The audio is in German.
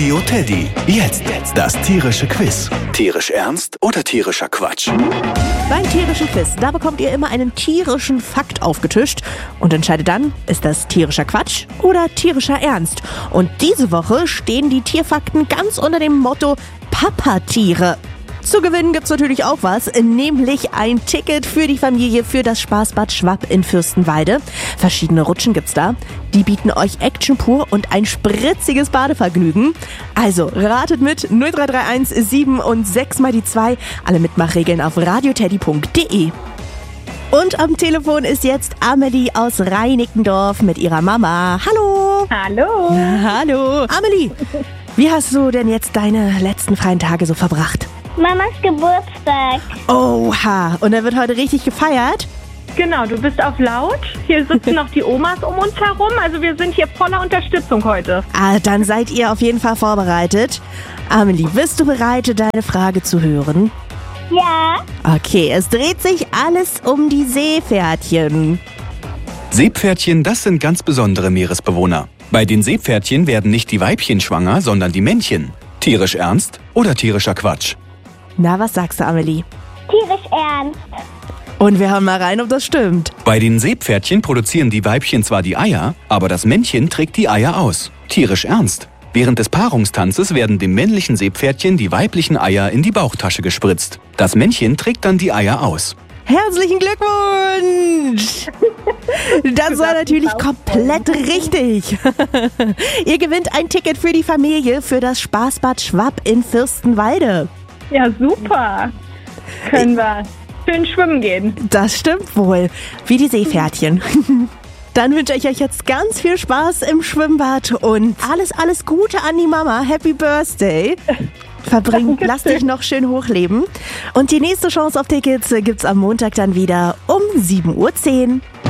Radio Teddy. Jetzt das tierische Quiz. Tierisch ernst oder tierischer Quatsch? Beim tierischen Quiz, da bekommt ihr immer einen tierischen Fakt aufgetischt und entscheidet dann, ist das tierischer Quatsch oder tierischer Ernst? Und diese Woche stehen die Tierfakten ganz unter dem Motto Papatiere. Zu gewinnen gibt's natürlich auch was, nämlich ein Ticket für die Familie für das Spaßbad Schwapp in Fürstenwalde. Verschiedene Rutschen gibt's da. Die bieten euch Action pur und ein spritziges Badevergnügen. Also ratet mit 0331 7 und 6 mal die 2. Alle Mitmachregeln auf radioteddy.de. Und am Telefon ist jetzt Amelie aus Reinickendorf mit ihrer Mama. Hallo! Hallo! Hallo! Amelie, wie hast du denn jetzt deine letzten freien Tage so verbracht? Mamas Geburtstag. Oha, und da wird heute richtig gefeiert? Genau, du bist auf laut. Hier sitzen noch die Omas um uns herum. Also wir sind hier voller Unterstützung heute. Ah, dann seid ihr auf jeden Fall vorbereitet. Amelie, bist du bereit, deine Frage zu hören? Ja. Okay, es dreht sich alles um die Seepferdchen. Seepferdchen, das sind ganz besondere Meeresbewohner. Bei den Seepferdchen werden nicht die Weibchen schwanger, sondern die Männchen. Tierisch ernst oder tierischer Quatsch? Na, was sagst du, Amelie? Tierisch ernst. Und wir hören mal rein, ob das stimmt. Bei den Seepferdchen produzieren die Weibchen zwar die Eier, aber das Männchen trägt die Eier aus. Tierisch ernst. Während des Paarungstanzes werden dem männlichen Seepferdchen die weiblichen Eier in die Bauchtasche gespritzt. Das Männchen trägt dann die Eier aus. Herzlichen Glückwunsch! Das war natürlich komplett richtig. Ihr gewinnt ein Ticket für die Familie für das Spaßbad Schwapp in Fürstenwalde. Ja, super. Können wir schön schwimmen gehen. Das stimmt wohl. Wie die Seepferdchen. Dann wünsche ich euch jetzt ganz viel Spaß im Schwimmbad und alles Gute an die Mama. Happy Birthday. Lass dich noch schön hochleben. Und die nächste Chance auf Tickets gibt's am Montag dann wieder um 7:10 Uhr.